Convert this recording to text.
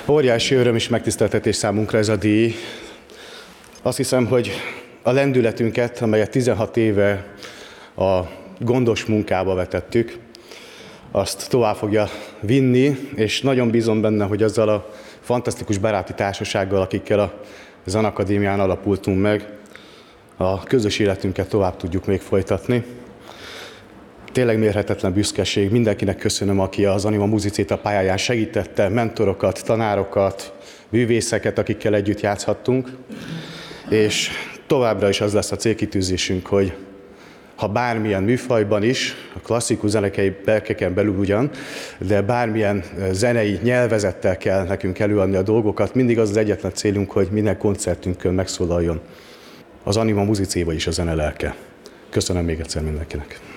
Óriási öröm és megtiszteltetés számunkra ez a díj. Azt hiszem, hogy a lendületünket, amelyet 16 éve a gondos munkába vetettük, azt tovább fogja vinni, és nagyon bízom benne, hogy azzal a fantasztikus baráti társasággal, akikkel a Zenakadémián alapultunk meg, a közös életünket tovább tudjuk még folytatni. Tényleg mérhetetlen büszkeség. Mindenkinek köszönöm, aki az Anima Musiceta pályáján segítette, mentorokat, tanárokat, művészeket, akikkel együtt játszhattunk. És továbbra is az lesz a célkitűzésünk, hogy ha bármilyen műfajban is, a klasszikus zenei berkeken belül ugyan, de bármilyen zenei nyelvezettel kell nekünk előadni a dolgokat, mindig az egyetlen célunk, hogy minden koncertünkön megszólaljon az Anima Musicéba is a zene lelke. Köszönöm még egyszer mindenkinek.